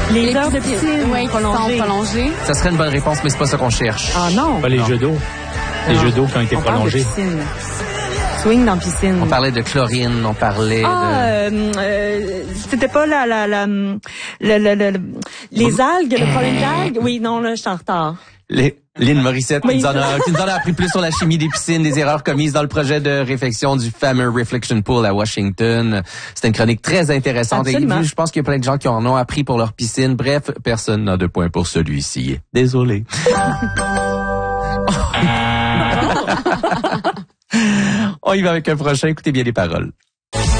Les heures de piscine prolongées. Ça serait une bonne réponse, mais c'est pas ça qu'on cherche. Ah non. Pas les jeux d'eau. Les jeux d'eau qui ont été prolongés. Piscine. Swing dans piscine. On parlait de chlorine, on parlait c'était pas les algues, le problème d'algues? Oui, non, là, je suis en retard. Lynn Morissette Oui. qui nous en a appris plus sur la chimie des piscines, des erreurs commises dans le projet de réfection du fameux Reflection Pool à Washington. C'était une chronique très intéressante. Absolument. Et je pense qu'il y a plein de gens qui en ont appris pour leur piscine. Bref, personne n'a de points pour celui-ci. Désolé. On y va avec un prochain. Écoutez bien les paroles.